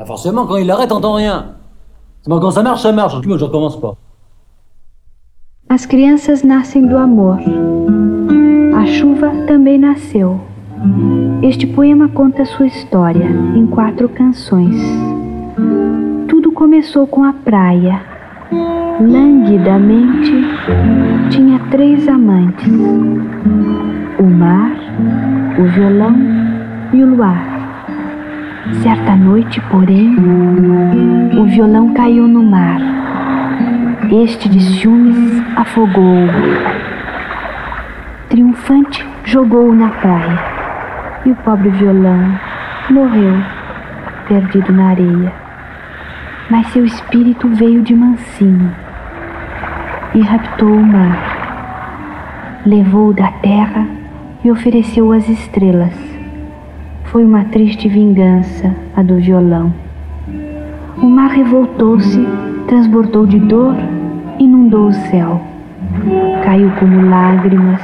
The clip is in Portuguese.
Ah, forcément, quand il arrête, t'entends rien. Mas quand ça marche, ça marche. Je recommence pas. As crianças nascem do amor. A chuva também nasceu. Este poema conta sua história em 4 canções. Tudo começou com a praia. Languidamente tinha 3 amantes: o mar, o violão e o luar. Certa noite, porém, o violão caiu no mar. Este de ciúmes afogou-o. Triunfante, jogou-o na praia. E o pobre violão morreu, perdido na areia. Mas seu espírito veio de mansinho e raptou o mar. Levou-o da terra e ofereceu-o às estrelas. Foi uma triste vingança a do violão. O mar revoltou-se, transbordou de dor, inundou o céu. Caiu como lágrimas